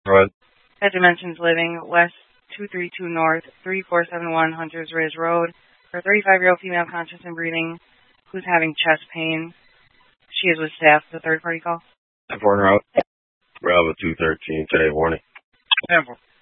Right. At Dimensions Living, West 232 North, 3471 Hunters Ridge Road, for a 35-year-old female conscious and breathing who's having chest pain. She is with staff. The third party call. Report her out. Bravo 213 today, warning. Sample.